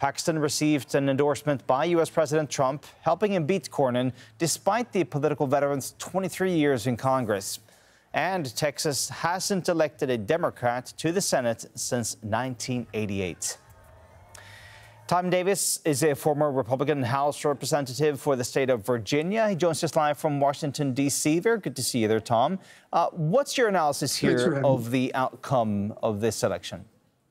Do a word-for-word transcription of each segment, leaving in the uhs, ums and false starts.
Paxton received an endorsement by U S President Trump, helping him beat Cornyn despite the political veteran's twenty-three years in Congress. And Texas hasn't elected a Democrat to the Senate since nineteen eighty-eight. Tom Davis is a former Republican House representative for the state of Virginia. He joins us live from Washington, D C Very good to see you there, Tom. Uh, what's your analysis here of the outcome of this election?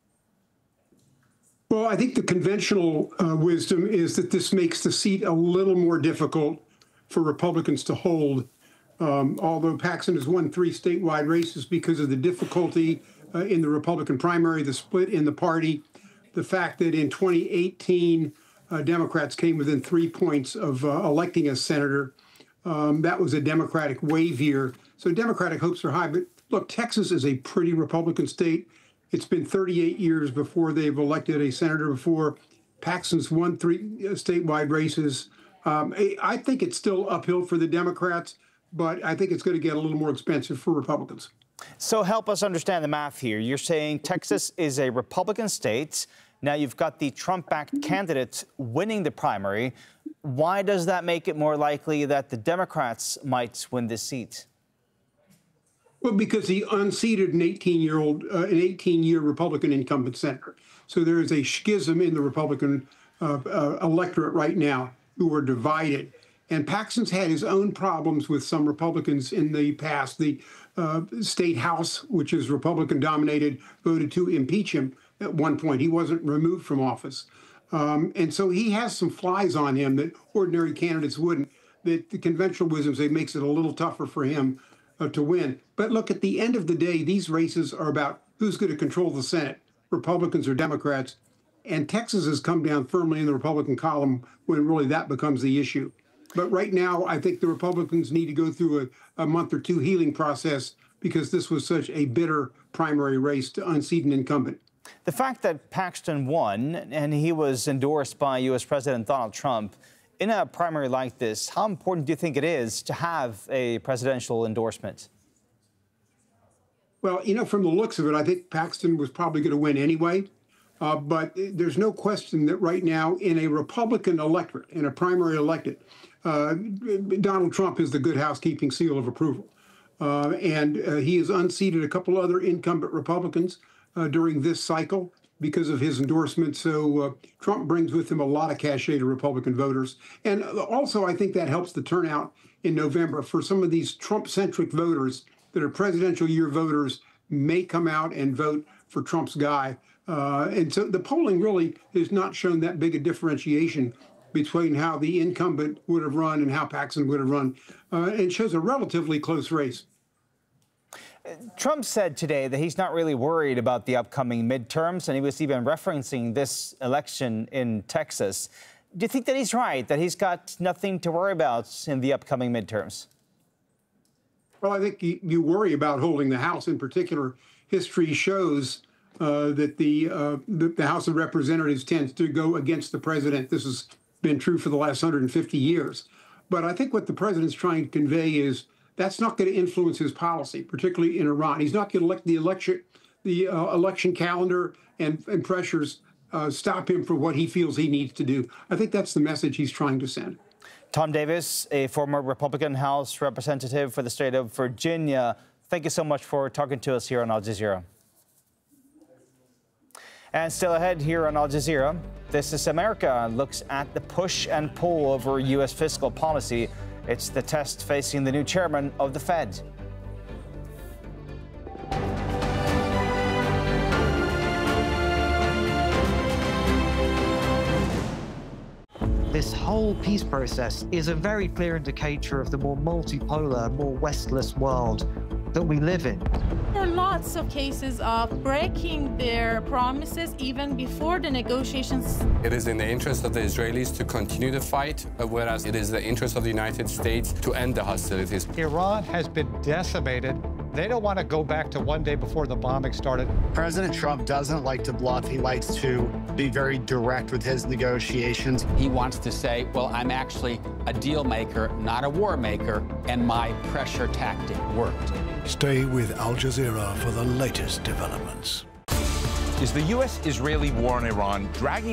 Well, I think the conventional uh, wisdom is that this makes the seat a little more difficult for Republicans to hold. Um, although Paxton has won three statewide races because of the difficulty uh, in the Republican primary, the split in the party, the fact that in twenty eighteen, uh, Democrats came within three points of uh, electing a senator. Um, that was a Democratic wave year. So Democratic hopes are high. But look, Texas is a pretty Republican state. It's been thirty-eight years before they've elected a senator before. Paxton's won three statewide races. Um, I think it's still uphill for the Democrats, but I think it's going to get a little more expensive for Republicans. So help us understand the math here. You're saying Texas is a Republican state. Now you've got the Trump-backed candidate winning the primary. Why does that make it more likely that the Democrats might win this seat? Well, because he unseated an eighteen-year-old, uh, an eighteen-year Republican incumbent senator. So there is a schism in the Republican uh, uh, electorate right now who are divided. And Paxton's had his own problems with some Republicans in the past. The uh, state house, which is Republican-dominated, voted to impeach him at one point. He wasn't removed from office. Um, and so he has some flies on him that ordinary candidates wouldn't. That the conventional wisdom say makes it a little tougher for him uh, to win. But look, at the end of the day, these races are about who's going to control the Senate, Republicans or Democrats. And Texas has come down firmly in the Republican column when really that becomes the issue. But right now, I think the Republicans need to go through a, a month or two healing process because this was such a bitter primary race to unseat an incumbent. The fact that Paxton won and he was endorsed by U S President Donald Trump in a primary like this, how important do you think it is to have a presidential endorsement? Well, you know, from the looks of it, I think Paxton was probably going to win anyway. Uh, but there's no question that right now in a Republican electorate, in a primary elected, uh, Donald Trump is the good housekeeping seal of approval. Uh, and uh, he has unseated a couple other incumbent Republicans uh, during this cycle because of his endorsement. So uh, Trump brings with him a lot of cachet to Republican voters. And also, I think that helps the turnout in November for some of these Trump-centric voters that are presidential year voters may come out and vote for Trump's guy. Uh, and so the polling really has not shown that big a differentiation between how the incumbent would have run and how Paxton would have run. Uh, and shows a relatively close race. Trump said today that he's not really worried about the upcoming midterms, and he was even referencing this election in Texas. Do you think that he's right, that he's got nothing to worry about in the upcoming midterms? Well, I think you, you worry about holding the House in particular. History shows uh, that the, uh, the the House of Representatives tends to go against the president. This has been true for the last one hundred fifty years. But I think what the president's trying to convey is that's not going to influence his policy, particularly in Iran. He's not going to let the election, the uh, election calendar and, and pressures uh, stop him from what he feels he needs to do. I think that's the message he's trying to send. Tom Davis, a former Republican House representative for the state of Virginia, thank you so much for talking to us here on Al Jazeera. And still ahead here on Al Jazeera, This is America looks at the push and pull over U S fiscal policy. It's the test facing the new chairman of the Fed. This whole peace process is a very clear indicator of the more multipolar, more Westless world that we live in. There are lots of cases of breaking their promises even before the negotiations. It is in the interest of the Israelis to continue the fight, whereas it is the interest of the United States to end the hostilities. Iran has been decimated. They don't want to go back to one day before the bombing started. President Trump doesn't like to bluff. He likes to be very direct with his negotiations. He wants to say, well, I'm actually a deal maker, not a war maker, and my pressure tactic worked. Stay with Al Jazeera for the latest developments. Is the U S Israeli war on Iran dragging